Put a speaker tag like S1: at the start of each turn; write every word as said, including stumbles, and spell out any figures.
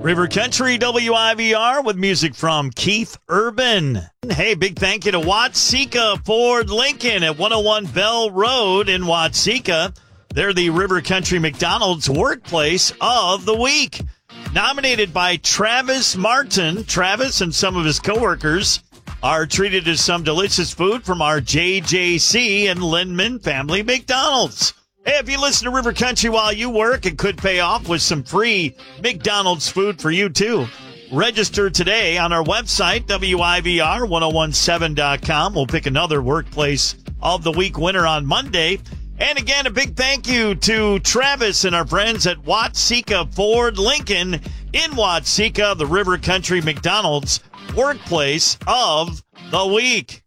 S1: River Country W I V R with music from Keith Urban. Hey, big thank you to Watseka Ford Lincoln at one oh one Bell Road in Watseka. They're the River Country McDonald's Workplace of the Week. Nominated by Travis Martin. Travis and some of his coworkers are treated to some delicious food from our J J C and Lindman Family McDonald's. Hey, if you listen to River Country while you work, it could pay off with some free McDonald's food for you, too. Register today on our website, W I V R ten seventeen dot com. We'll pick another Workplace of the Week winner on Monday. And again, a big thank you to Travis and our friends at Watseka Ford Lincoln in Watseka, the River Country McDonald's Workplace of the Week.